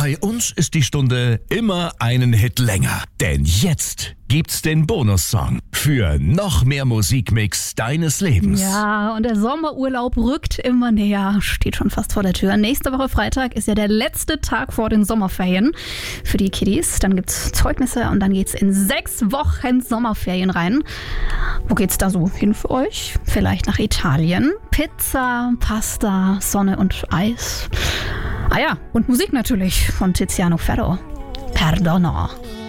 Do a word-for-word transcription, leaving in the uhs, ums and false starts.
Bei uns ist die Stunde immer einen Hit länger. Denn jetzt gibt's den Bonussong für noch mehr Musikmix deines Lebens. Ja, und der Sommerurlaub rückt immer näher, steht schon fast vor der Tür. Nächste Woche Freitag ist ja der letzte Tag vor den Sommerferien für die Kiddies. Dann gibt's Zeugnisse und dann geht's in sechs Wochen Sommerferien rein. Wo geht's da so hin für euch? Vielleicht nach Italien? Pizza, Pasta, Sonne und Eis. Ah ja, und Musik natürlich von Tiziano Ferro. Perdona.